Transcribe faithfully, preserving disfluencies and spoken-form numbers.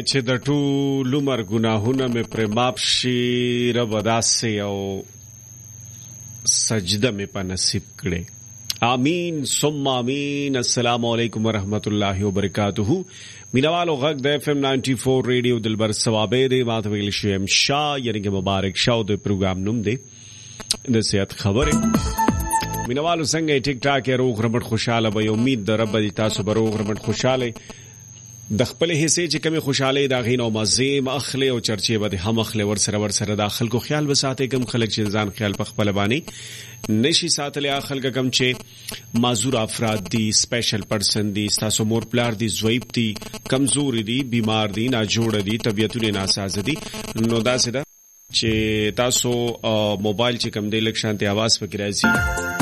خدای چې د ټول عمر ګناهونه مې پر معاف شي، رب داسې او سجده مې په نصیب کړي. آمین ثم آمین. السلام علیکم ورحمۃ اللہ وبرکاتہ. مینوالو غږ د اف ام نائنٹی فور ریډیو دلبر ثوابه دی ماته ویل شم شاه یعنی کې مبارک شاو د پروګرام نوم دی د صحت خبره. مینوالو څنګه ټیک ټاک روغ رمټ خوشاله به امید در رب دي تاسو به روغ رمټ خوشاله د خپل حصے چې کمی خوشاله دا غین او مزه مخله او چرچه به هم مخله ور سره ور سره داخل کو خیال وساته کم خلک چې ځان خیال په خپل باندې نشي ساتل خلک کم چې معذور افراد دي، سپیشل پرسن دي، تاسو مور پلار دي، ضعیف دي، کمزور دي، بیمار دي، ناجوړ دي، طبيعتونه ناساز دي. نو دا سده چې تاسو موبایل چې کم دی لک شانتي आवाज پکې راځي